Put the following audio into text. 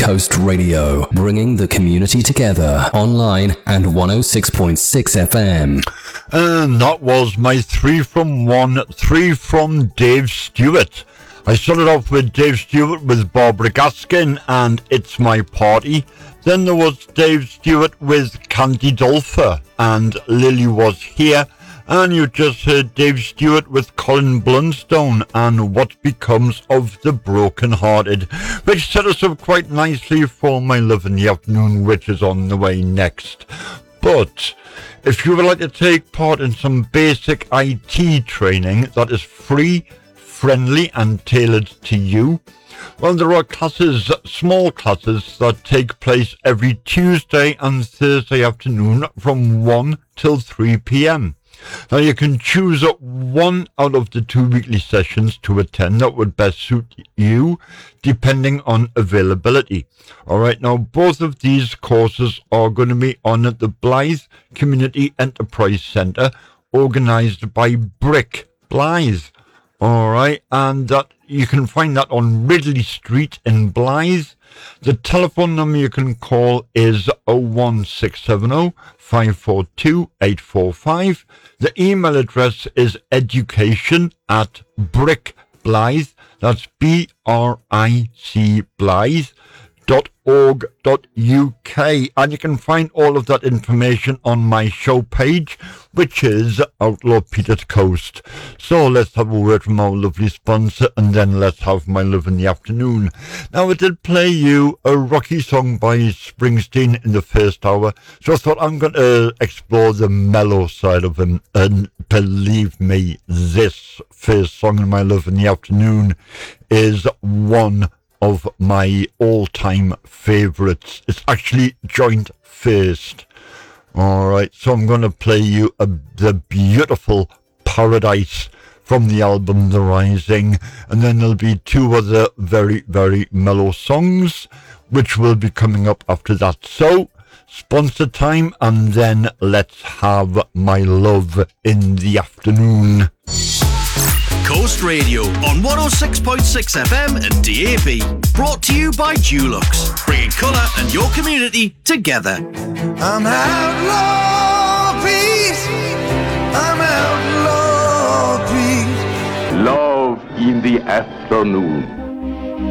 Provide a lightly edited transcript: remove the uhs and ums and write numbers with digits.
Coast Radio, bringing the community together online and 106.6 FM. And that was my 3 from 1, 3 from Dave Stewart. I started off with Dave Stewart with Barbara Gaskin and It's My Party. Then there was Dave Stewart with Candy Dulfer and Lily Was Here. And you just heard Dave Stewart with Colin Blunstone and What Becomes of the Broken Hearted, which set us up quite nicely for My Love in the Afternoon, which is on the way next. But if you would like to take part in some basic IT training that is free, friendly and tailored to you, well, there are classes, small classes, that take place every Tuesday and Thursday afternoon from 1 till 3 p.m. Now, you can choose one out of the 2 weekly sessions to attend that would best suit you, depending on availability. All right, now, both of these courses are going to be on at the Blythe Community Enterprise Centre, organised by Brick Blythe. All right, and that you can find that on Ridley Street in Blythe. The telephone number you can call is 01670 542 845. The email address is education@brickblythe, that's BRIC Blythe.org.uk, and you can find all of that information on my show page, which is Outlaw Peter's Coast. So let's have a word from our lovely sponsor, and then let's have My Love in the Afternoon. Now, I did play you a rocky song by Springsteen in the first hour, so I thought I'm going to explore the mellow side of him, and believe me, this first song in My Love in the Afternoon is one of my all-time favourites. It's actually joint first. Alright, so I'm going to play you the beautiful Paradise from the album The Rising, and then there'll be 2 other very, very mellow songs which will be coming up after that. So, sponsor time, and then let's have My Love in the Afternoon. Coast Radio on 106.6 FM and DAB. Brought to you by Dulux, bringing colour and your community together. I'm outlaw peace. I'm outlaw peace. Love in the Afternoon.